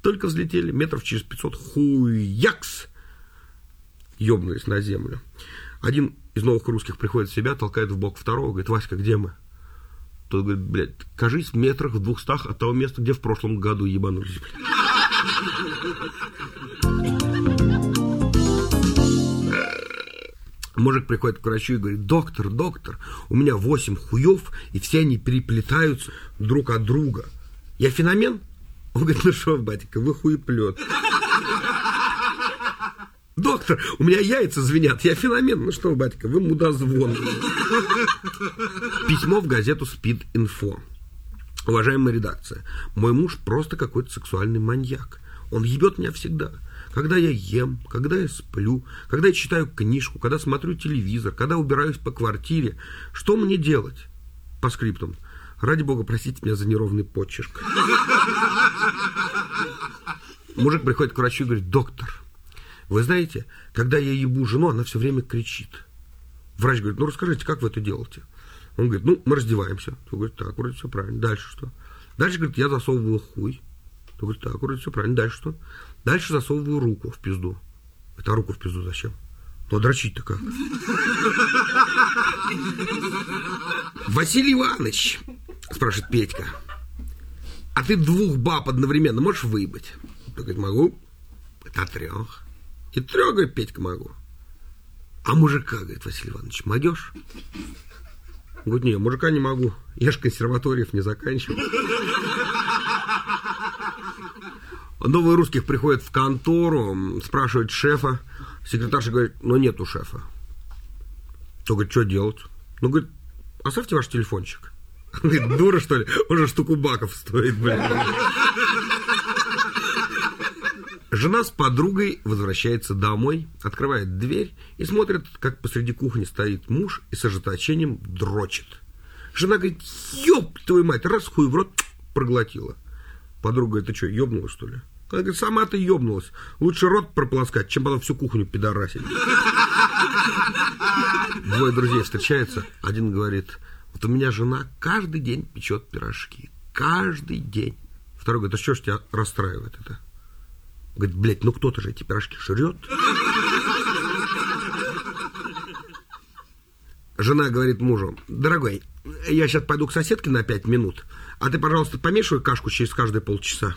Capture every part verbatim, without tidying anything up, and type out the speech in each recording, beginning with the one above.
Только взлетели, метров через пятьсот, хуякс, ёбнулись на землю. Один из новых русских приходит в себя, толкает в бок второго, говорит: Васька, где мы? Тот говорит: блядь, кажись, в метрах в двухстах от того места, где в прошлом году ебанулись, блядь. Мужик приходит к врачу и говорит: доктор, доктор, у меня восемь хуев, и все они переплетаются друг от друга. Я феномен? Он говорит: ну что, батенька, вы хуеплет. Доктор, у меня яйца звенят, я феномен. Ну что, батенька, вы мудозвон. Письмо в газету «Спид-инфо». Уважаемая редакция, мой муж просто какой-то сексуальный маньяк. Он ебет меня всегда. Когда я ем, когда я сплю, когда я читаю книжку, когда смотрю телевизор, когда убираюсь по квартире. Что мне делать? По скриптам. Ради бога, простите меня за неровный почерк. Мужик приходит к врачу и говорит: доктор, вы знаете, когда я ебу жену, она все время кричит. Врач говорит: ну расскажите, как вы это делаете? Он говорит: ну, мы раздеваемся. Он говорит: так, вроде все правильно. Дальше что? Дальше, говорит, я засовываю хуй. Он говорит: так, вроде все правильно. Дальше что? Дальше засовываю руку в пизду. Это руку в пизду зачем? Ну, дрочить-то как? Василий Иванович, спрашивает Петька, а ты двух баб одновременно можешь выебать? Он говорит: могу. Это трех. И трех, говорит, Петька, могу. А мужика, говорит Василий Иванович, могешь? Он говорит: не, мужика не могу. Я ж консерваториев не заканчивал. Новые русских приходят в контору, спрашивают шефа. Секретарша говорит: ну нету шефа. То говорит: что делать? Ну, говорит: оставьте ваш телефончик. Он говорит: дура, что ли? Он же штуку баков стоит, блин. Жена с подругой возвращается домой, открывает дверь и смотрит, как посреди кухни стоит муж и с ожесточением дрочит. Жена говорит: ёб твою мать, раз хуй в рот проглотила. Подруга говорит: ты что, ёбнулась, что ли? Она говорит: сама ты ёбнулась. Лучше рот прополоскать, чем потом всю кухню пидорасить. Двое друзей встречаются. Один говорит: вот у меня жена каждый день печет пирожки. Каждый день. Второй говорит: а что ж тебя расстраивает это? Говорит: блядь, ну кто-то же эти пирожки жрет. Жена говорит мужу: дорогой, я сейчас пойду к соседке на пять минут, а ты, пожалуйста, помешивай кашку через каждые полчаса.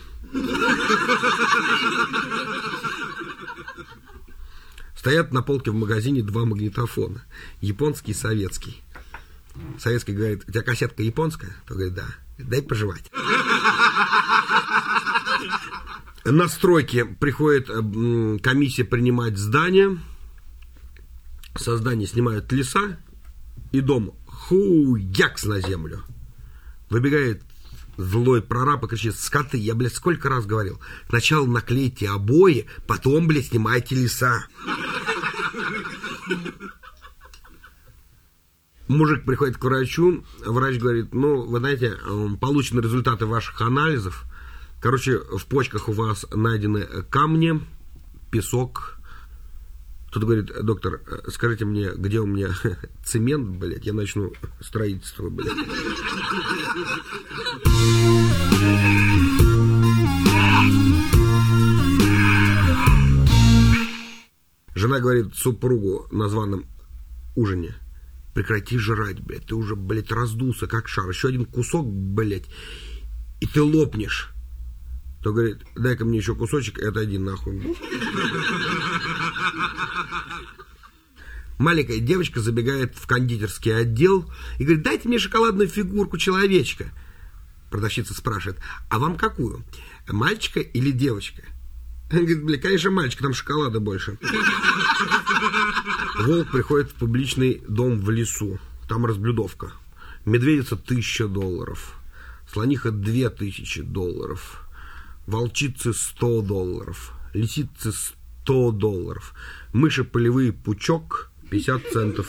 Стоят на полке в магазине два магнитофона. Японский и советский. Советский говорит: у тебя кассетка японская? То говорит: да. Дай пожевать. На стройке приходит комиссия принимать здание. Со здания снимают леса. И дом хуякс на землю. Выбегает злой прораб и кричит: скоты, я, блядь, сколько раз говорил. Сначала наклейте обои, потом, блядь, снимайте леса. Мужик приходит к врачу. Врач говорит: ну, вы знаете, получены результаты ваших анализов. Короче, в почках у вас найдены камни, песок. Кто-то говорит: доктор, скажите мне, где у меня цемент, блядь, я начну строительство, блядь. Жена говорит супругу на званом ужине: прекрати жрать, блядь, ты уже, блядь, раздулся, как шар. Еще один кусок, блядь, и ты лопнешь. То говорит: дай-ка мне еще кусочек и отойди нахуй. Маленькая девочка забегает в кондитерский отдел и говорит: дайте мне шоколадную фигурку человечка. Продавщица спрашивает: а вам какую? Мальчика или девочка? Он говорит: бля, конечно, мальчик, там шоколада больше. Волк приходит в публичный дом в лесу. Там разблюдовка. Медведица тысяча долларов. Слониха две тысячи долларов. Волчицы сто долларов. Лисицы сто долларов. Мыши полевые пучок пятьдесят центов.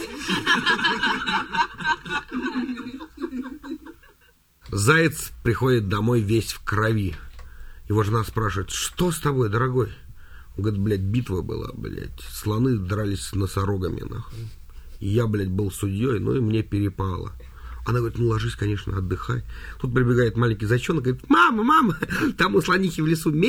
Заяц приходит домой весь в крови. Его жена спрашивает: что с тобой, дорогой? Он говорит: блядь, битва была, блядь. Слоны дрались с носорогами, нахуй. И я, блядь, был судьей, ну и мне перепало. Она говорит: ну ложись, конечно, отдыхай. Тут прибегает маленький зайчонок и говорит: мама, мама, там у слонихи в лесу